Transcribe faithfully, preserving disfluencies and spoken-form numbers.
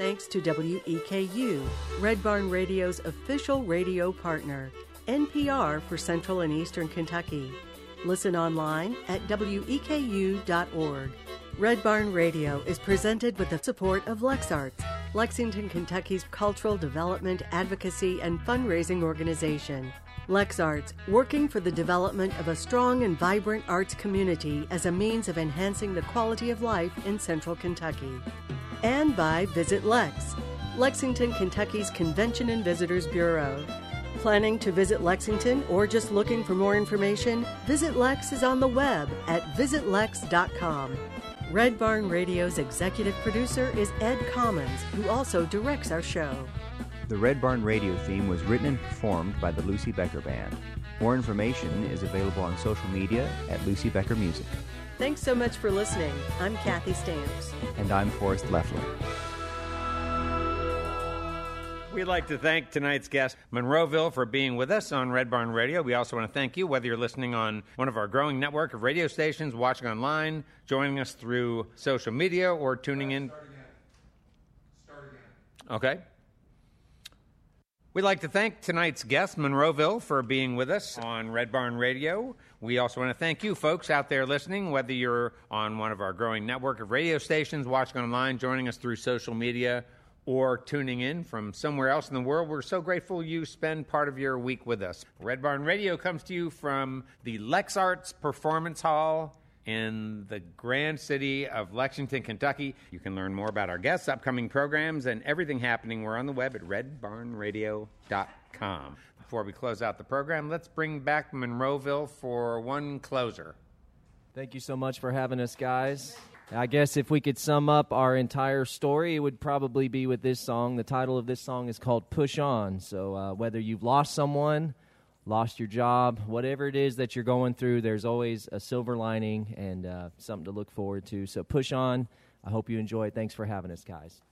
thanks to W E K U, Red Barn Radio's official radio partner, N P R for Central and Eastern Kentucky. Listen online at W E K U dot org. Red Barn Radio is presented with the support of LexArts, Lexington, Kentucky's cultural development, advocacy, and fundraising organization. LexArts, working for the development of a strong and vibrant arts community as a means of enhancing the quality of life in Central Kentucky. And by Visit Lex, Lexington, Kentucky's Convention and Visitors Bureau. Planning to visit Lexington or just looking for more information? Visit Lex is on the web at visit lex dot com. Red Barn Radio's executive producer is Ed Commons, who also directs our show. The Red Barn Radio theme was written and performed by the Lucy Becker Band. More information is available on social media at Lucy Becker Music. Thanks so much for listening. I'm Kathy Stamps. And I'm Forrest Leffler. We'd like to thank tonight's guest, Monroeville, for being with us on Red Barn Radio. We also want to thank you, whether you're listening on one of our growing network of radio stations, watching online, joining us through social media, or tuning in. Start again. Start again. Okay. We'd like to thank tonight's guest, Monroeville, for being with us on Red Barn Radio. We also want to thank you folks out there listening, whether you're on one of our growing network of radio stations, watching online, joining us through social media, or tuning in from somewhere else in the world. We're so grateful you spend part of your week with us. Red Barn Radio comes to you from the LexArts Performance Hall in the grand city of Lexington, Kentucky. You can learn more about our guests, upcoming programs, and everything happening. We're on the web at red barn radio dot com. Before we close out the program, let's bring back Monroeville for one closer. Thank you so much for having us, guys. I guess if we could sum up our entire story, it would probably be with this song. The title of this song is called Push On. So uh, whether you've lost someone, lost your job, whatever it is that you're going through, there's always a silver lining and uh, something to look forward to. So push on. I hope you enjoy it. Thanks for having us, guys.